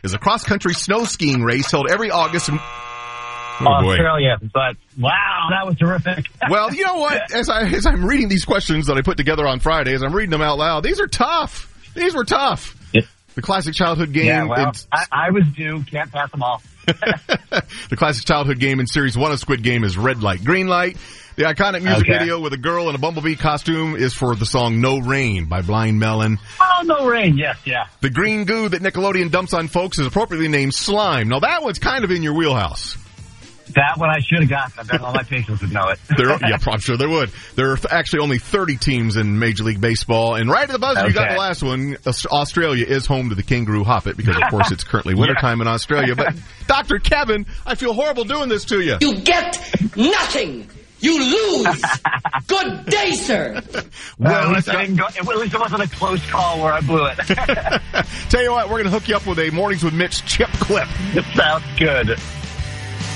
is a cross-country snow skiing race held every August. Oh, boy. Australia, but wow, that was terrific. Well, you know what? As I'm reading these questions that I put together on Friday, as I'm reading them out loud, these are tough. These were tough. Yeah. The classic childhood game. Yeah, well, I was due. Can't pass them all. The classic childhood game in Series 1 of Squid Game is Red Light, Green Light. The iconic music video with a girl in a bumblebee costume is for the song No Rain by Blind Melon. Oh, No Rain, yes, yeah. The green goo that Nickelodeon dumps on folks is appropriately named Slime. Now, that one's kind of in your wheelhouse. That one I should have gotten. I bet all my patients would know it. Yeah, I'm sure they would. There are actually only 30 teams in Major League Baseball. And right at the buzzer, you got the last one. Australia is home to the kangaroo hoppet because, of course, it's currently wintertime in Australia. But, Dr. Kevin, I feel horrible doing this to you. You get nothing. You lose. Good day, sir. Well, at least it wasn't a close call where I blew it. Tell you what, we're going to hook you up with a Mornings with Mitch chip clip. It sounds good.